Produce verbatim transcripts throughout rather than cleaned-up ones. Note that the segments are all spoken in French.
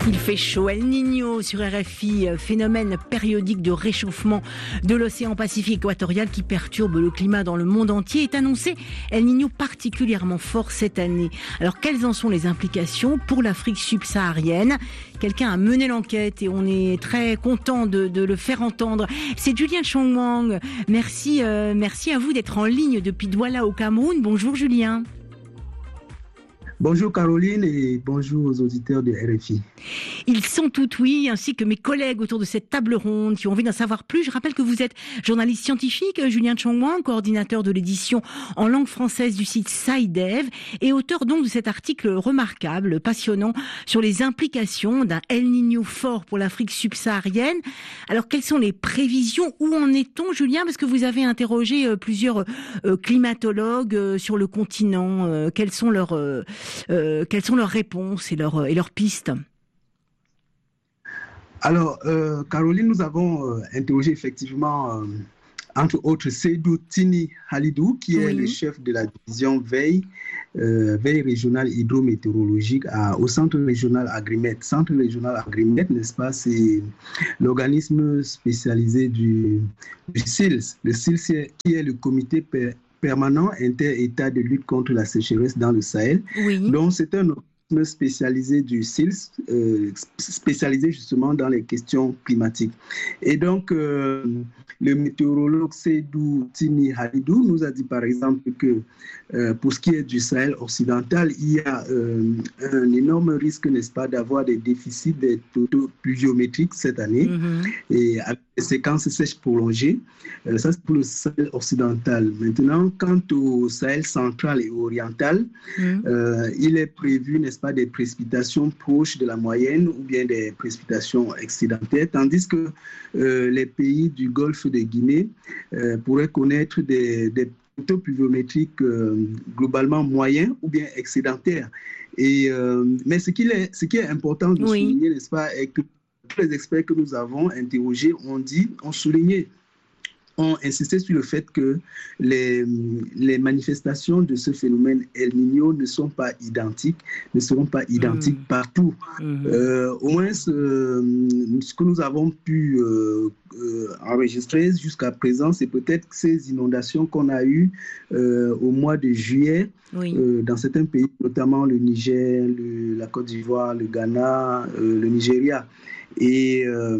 Il fait chaud. El Niño sur R F I, phénomène périodique de réchauffement de l'océan Pacifique équatorial qui perturbe le climat dans le monde entier, est annoncé El Niño particulièrement fort cette année. Alors quelles en sont les implications pour l'Afrique subsaharienne ? Quelqu'un a mené l'enquête et on est très content de, de le faire entendre. C'est Julien Chongwang. Merci, euh, merci à vous d'être en ligne depuis Douala au Cameroun. Bonjour Julien. Bonjour Caroline et bonjour aux auditeurs de R F I. Ils sont tout oui, ainsi que mes collègues autour de cette table ronde qui ont envie d'en savoir plus. Je rappelle que vous êtes journaliste scientifique, Julien Chongwang, coordinateur de l'édition en langue française du site SciDev et auteur donc de cet article remarquable, passionnant, sur les implications d'un El Niño fort pour l'Afrique subsaharienne. Alors quelles sont les prévisions ? Où en est-on, Julien ? Parce que vous avez interrogé plusieurs climatologues sur le continent. Quelles sont leurs... Euh, quelles sont leurs réponses et leurs, et leurs pistes ? Alors, euh, Caroline, nous avons euh, interrogé effectivement, euh, entre autres, Seydou Tini Halidou, qui est oui. le chef de la division veille, euh, veille régionale hydrométéorologique à, au Centre régional Agrimet. Centre régional Agrimet, n'est-ce pas, c'est l'organisme spécialisé du, du C I L S. Le C I L S qui est le comité per, permanent inter-État de lutte contre la sécheresse dans le Sahel. Oui. Donc, c'est un organisme spécialisé du C I L S, euh, spécialisé justement dans les questions climatiques. Et donc, euh, le météorologue Seydou Tini Halidou nous a dit par exemple que euh, pour ce qui est du Sahel occidental, il y a euh, un énorme risque, n'est-ce pas, d'avoir des déficits des totaux pluviométriques cette année, mm-hmm. et avec des séquences sèches prolongées. Euh, ça, c'est pour le Sahel occidental. Maintenant, quant au Sahel central et oriental, mm. euh, il est prévu, n'est-ce pas, des précipitations proches de la moyenne ou bien des précipitations excédentaires, tandis que euh, les pays du Golfe de Guinée euh, pourraient connaître des, des taux pluviométriques euh, globalement moyens ou bien excédentaires. Et, euh, mais ce qui, est, ce qui est important de oui. souligner, n'est-ce pas, est que tous les experts que nous avons interrogés ont dit, ont souligné, ont insisté sur le fait que les, les manifestations de ce phénomène El Niño ne sont pas identiques, ne seront pas identiques mmh. partout. Mmh. Euh, au moins, ce, ce que nous avons pu euh, euh, enregistrer jusqu'à présent, c'est peut-être ces inondations qu'on a eues euh, au mois de juillet oui. euh, dans certains pays, notamment le Niger, le, la Côte d'Ivoire, le Ghana, euh, le Nigeria. Et euh,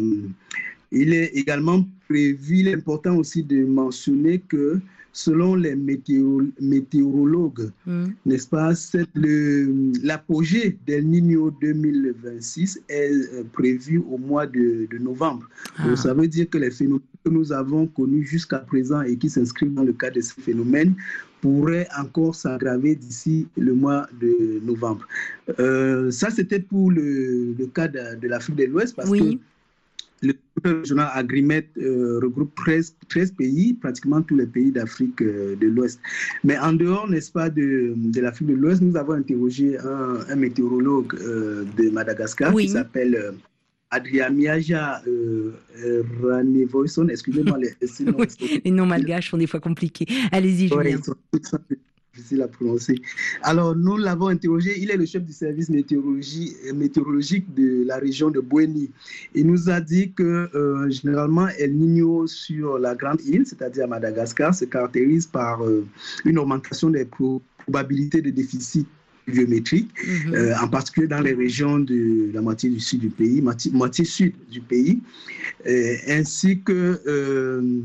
il est également prévu, il est important aussi de mentionner que selon les météo, météorologues, mm. n'est-ce pas, c'est le, l'apogée d'El Niño deux mille vingt-six est euh, prévu au mois de, de novembre. Ah. Donc, ça veut dire que les phénomènes que nous avons connus jusqu'à présent et qui s'inscrivent dans le cadre de ces phénomènes pourraient encore s'aggraver d'ici le mois de novembre. Euh, ça, c'était pour le, le cas de, de l'Afrique de l'Ouest, parce oui. que le groupe régional Agrimet euh, regroupe treize, treize pays, pratiquement tous les pays d'Afrique euh, de l'Ouest. Mais en dehors, n'est-ce pas, de, de l'Afrique de l'Ouest, nous avons interrogé un, un météorologue euh, de Madagascar oui. qui s'appelle euh, Adria Miaja euh, Ranevoison. Excusez-moi, les, les, oui, les noms malgaches sont des fois compliqués. Allez-y, Julien. Ouais, difficile à prononcer. Alors, nous l'avons interrogé. Il est le chef du service météorologie, météorologique de la région de Bouéni. Il nous a dit que euh, généralement, El Niño sur la grande île, c'est-à-dire Madagascar, se caractérise par euh, une augmentation des pro- probabilités de déficit pluviométrique, mm-hmm. euh, en particulier dans les régions de la moitié du sud du pays, moitié, moitié sud du pays, euh, ainsi que euh,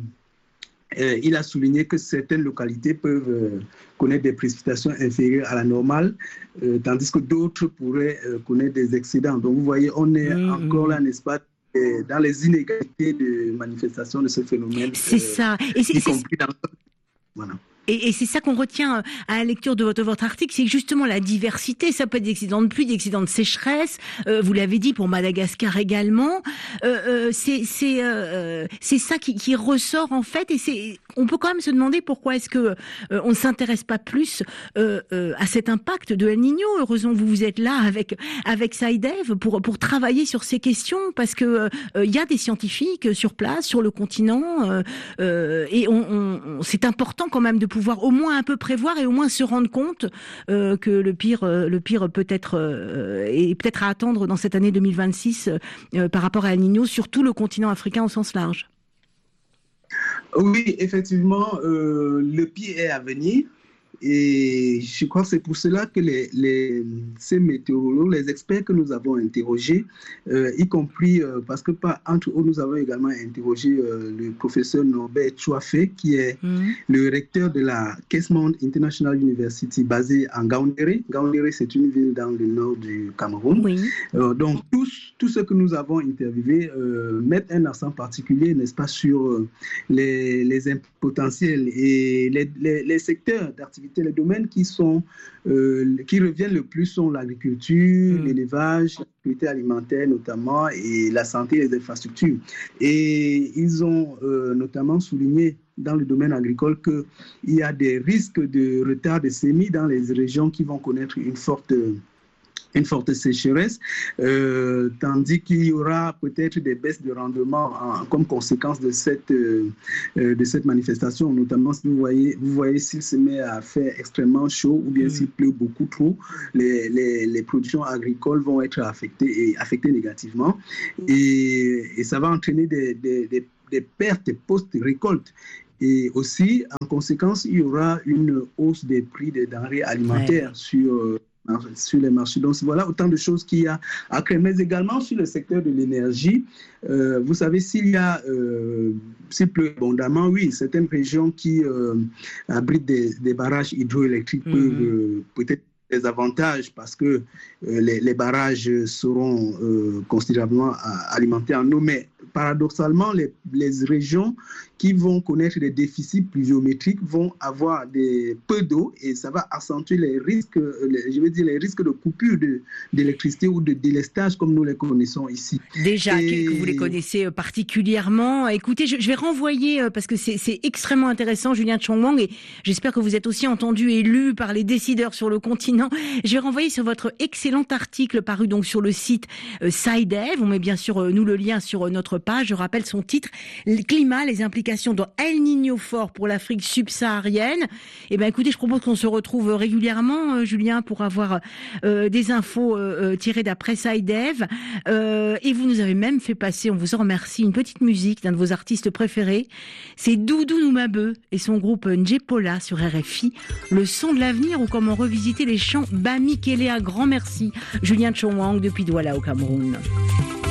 Euh, il a souligné que certaines localités peuvent euh, connaître des précipitations inférieures à la normale, euh, tandis que d'autres pourraient euh, connaître des excédents. Donc, vous voyez, on est mmh, encore là, n'est-ce pas, dans les inégalités de manifestation de ce phénomène. C'est euh, ça. Et c'est, y compris dans... Voilà. Et, et c'est ça qu'on retient à la lecture de votre, de votre article, c'est justement la diversité. Ça peut être des accidents de pluie, des accidents de sécheresse. Euh, vous l'avez dit pour Madagascar également. Euh, euh, c'est c'est euh, c'est ça qui, qui ressort en fait. Et c'est on peut quand même se demander pourquoi est-ce que euh, on ne s'intéresse pas plus euh, euh, à cet impact de El Niño. Heureusement que vous vous êtes là avec avec SciDev pour pour travailler sur ces questions, parce que il euh, y a des scientifiques sur place sur le continent euh, euh, et on, on, on, c'est important quand même de pouvoir pouvoir au moins un peu prévoir et au moins se rendre compte euh, que le pire, euh, le pire peut être euh, est peut-être à attendre dans cette année deux mille vingt-six euh, par rapport à El Niño sur tout le continent africain au sens large. Oui, effectivement, euh, le pire est à venir. Et je crois que c'est pour cela que les, les, ces météorologues, les experts que nous avons interrogés, euh, y compris euh, parce que par, entre autres, nous avons également interrogé euh, le professeur Norbert Chouafé, qui est mmh. le recteur de la Kesmond International University basée en Gaoundéré. Gaoundéré, c'est une ville dans le nord du Cameroun. Oui. Euh, donc, tous, tous ceux que nous avons interviewés euh, mettent un accent particulier, n'est-ce pas, sur euh, les, les potentiels et les, les, les secteurs d'activité. Les domaines qui, sont, euh, qui reviennent le plus sont l'agriculture, mmh. l'élevage, la sécurité alimentaire notamment, et la santé et les infrastructures. Et ils ont euh, notamment souligné dans le domaine agricole qu'il y a des risques de retard de semis dans les régions qui vont connaître une forte une forte sécheresse, euh, tandis qu'il y aura peut-être des baisses de rendement en, comme conséquence de cette, euh, de cette manifestation, notamment si vous voyez, vous voyez s'il se met à faire extrêmement chaud ou bien mmh. s'il pleut beaucoup trop, les, les, les productions agricoles vont être affectées, et affectées négativement et, et ça va entraîner des, des, des, des pertes post-récolte. Et aussi, en conséquence, il y aura une hausse des prix des denrées alimentaires ouais. sur... Euh, sur les marchés. Donc voilà autant de choses qu'il y a à créer, mais également sur le secteur de l'énergie. Euh, vous savez, s'il y a, euh, s'il pleut abondamment, oui, certaines régions qui euh, abritent des, des barrages hydroélectriques mmh. peuvent euh, peut-être des avantages parce que euh, les, les barrages seront euh, considérablement alimentés en eau, mais paradoxalement, les, les régions qui vont connaître des déficits pluviométriques vont avoir des peu d'eau et ça va accentuer les risques, les, je veux dire les risques de coupure de, d'électricité ou de délestage comme nous les connaissons ici. Déjà, et... que vous les connaissez particulièrement. Écoutez, je, je vais renvoyer, parce que c'est, c'est extrêmement intéressant, Julien Tchong-Wang, et j'espère que vous êtes aussi entendu et lu par les décideurs sur le continent. Je vais renvoyer sur votre excellent article paru donc sur le site euh, SciDev. On met bien sûr euh, nous le lien sur euh, notre page. Je rappelle son titre, le climat, les implications dans El Niño fort pour l'Afrique subsaharienne. Eh ben, écoutez, je propose qu'on se retrouve régulièrement, euh, Julien, pour avoir euh, des infos euh, tirées d'après SciDev. Euh, et vous nous avez même fait passer, on vous en remercie, une petite musique d'un de vos artistes préférés. C'est Doudou Noumabeu et son groupe Njepola sur R F I. Le son de l'avenir ou comment revisiter les chants Bami Kele. Un grand merci, Julien Tchong-Wang depuis Douala au Cameroun.